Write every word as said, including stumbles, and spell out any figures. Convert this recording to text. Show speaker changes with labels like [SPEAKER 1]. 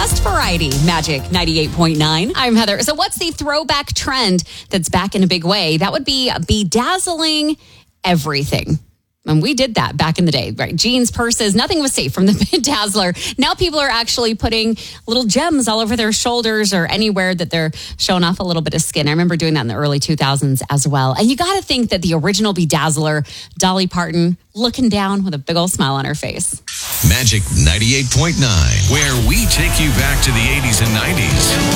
[SPEAKER 1] best variety. Magic ninety-eight point nine. I'm Heather. So what's the throwback trend that's back in a big way? That would be bedazzling everything. And we did that back in the day, right? Jeans, purses, nothing was safe from the bedazzler. Now people are actually putting little gems all over their shoulders or anywhere that they're showing off a little bit of skin. I remember doing that in the early two thousands as well. And you got to think that the original bedazzler, Dolly Parton, looking down with a big old smile on her face.
[SPEAKER 2] Magic ninety-eight point nine, where we take you back to the eighties and nineties.